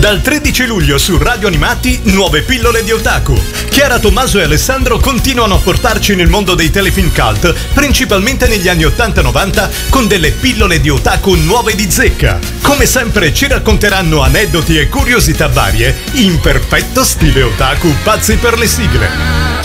Dal 13 luglio su Radio Animati, nuove pillole di otaku. Chiara Tommaso e Alessandro continuano a portarci nel mondo dei telefilm cult, principalmente negli anni 80-90, con delle pillole di otaku nuove di zecca. Come sempre ci racconteranno aneddoti e curiosità varie, in perfetto stile otaku pazzi per le sigle.